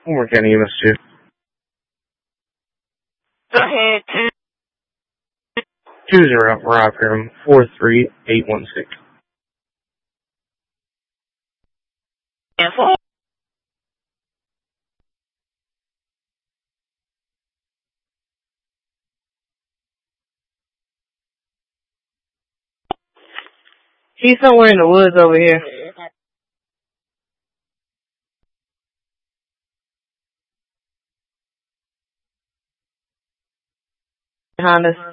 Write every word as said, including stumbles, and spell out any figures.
Homework County E M S two. Go ahead. Two zero, Rob Hiram, four three eight one six. Info. He's somewhere in the woods over here. Behind us.